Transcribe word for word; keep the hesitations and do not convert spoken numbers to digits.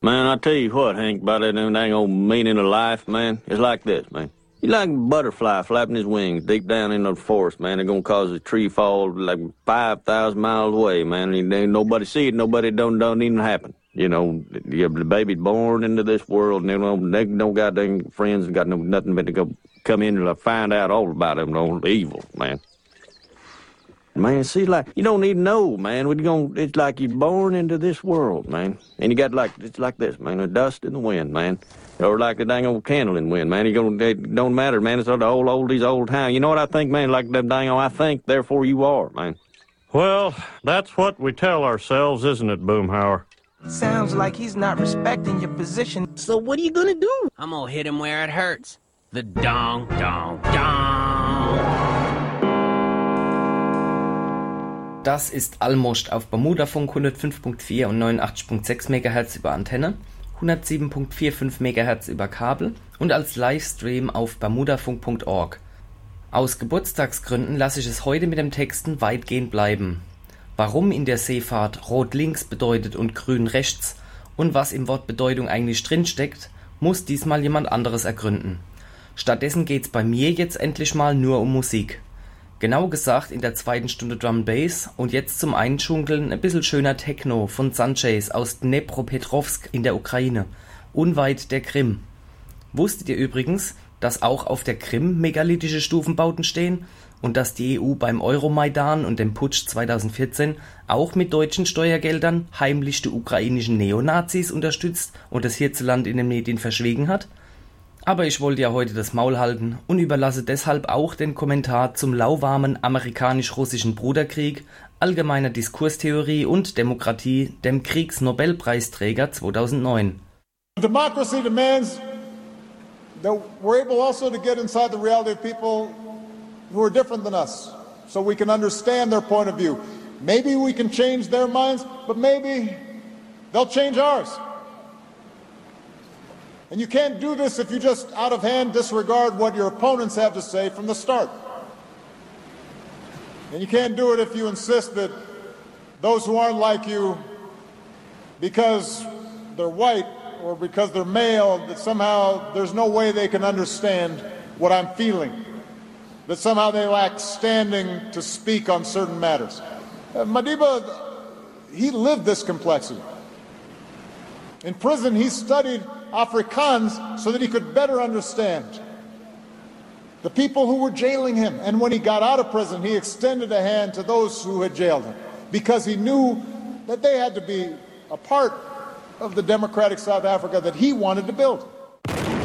Man, I tell you what, Hank, about that dang old meaning of life, man, it's like this, man. You like a butterfly flapping his wings deep down in the forest, man. They're gonna cause a tree fall like five thousand miles away, man. And ain't nobody see it, nobody don't don't even happen. You know, the baby's born into this world, and they don't, they don't got dang friends and got no nothing but to go come in and find out all about them, no evil, man. Man, see, like, you don't need to know, man. We're gonna, it's like you're born into this world, man. And you got like, it's like this, man, the dust in the wind, man. Or like the dang old candle in the wind, man. You gonna, it don't matter, man. It's all the old oldies, old time. You know what I think, man? Like them dang old, I think, therefore you are, man. Well, that's what we tell ourselves, isn't it, Boomhauer? Sounds like he's not respecting your position. So what are you gonna do? I'm gonna hit him where it hurts. The dong, dong, dong. Das ist Almost auf Bermudafunk hundertfünf Komma vier und neunundachtzig Komma sechs Megahertz über Antenne, hundertsieben Komma fünfundvierzig Megahertz über Kabel und als Livestream auf bermudafunk Punkt org. Aus Geburtstagsgründen lasse ich es heute mit dem Texten weitgehend bleiben. Warum in der Seefahrt Rot links bedeutet und Grün rechts und was im Wort Bedeutung eigentlich drinsteckt, muss diesmal jemand anderes ergründen. Stattdessen geht's bei mir jetzt endlich mal nur um Musik. Genau gesagt in der zweiten Stunde Drum and Bass und jetzt zum Einschunkeln ein bisschen schöner Techno von Sanchez aus Dnepropetrovsk in der Ukraine, unweit der Krim. Wusstet ihr übrigens, dass auch auf der Krim megalithische Stufenbauten stehen und dass die E U beim Euromaidan und dem Putsch zweitausendvierzehn auch mit deutschen Steuergeldern heimlich die ukrainischen Neonazis unterstützt und das hierzulande in den Medien verschwiegen hat? Aber ich wollte ja heute das Maul halten und überlasse deshalb auch den Kommentar zum lauwarmen amerikanisch-russischen Bruderkrieg, allgemeiner Diskurstheorie und Demokratie dem Kriegsnobelpreisträger zweitausendneun. Democracy demands that we're able also to get inside the reality of people who are different than us, so we can understand their point of view. Maybe we can change their minds, but maybe they'll change ours. And you can't do this if you just out of hand disregard what your opponents have to say from the start. And you can't do it if you insist that those who aren't like you, because they're white or because they're male, that somehow there's no way they can understand what I'm feeling, that somehow they lack standing to speak on certain matters. Uh, Madiba, he lived this complexity. In prison, he studied Afrikaans so that he could better understand the people who were jailing him. And when he got out of prison, he extended a hand to those who had jailed him because he knew that they had to be a part of the democratic South Africa that he wanted to build.